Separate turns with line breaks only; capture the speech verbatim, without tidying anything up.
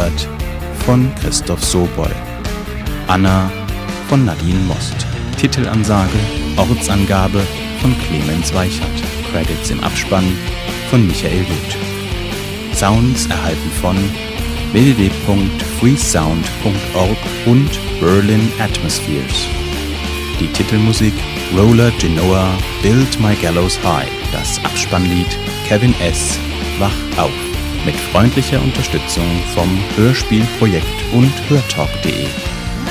Ebert von Christoph Sobol. Anna von Nadine Most. Titelansage, Ortsangabe von Clemens Weichert. Credits im Abspann von Michael Wood. Sounds erhalten von w w w punkt freesound punkt org und Berlin Atmospheres. Die Titelmusik Roller Genoa Build My Gallows High. Das Abspannlied Kevin S. Wach auf. Mit freundlicher Unterstützung vom Hörspielprojekt und hörtalk punkt de.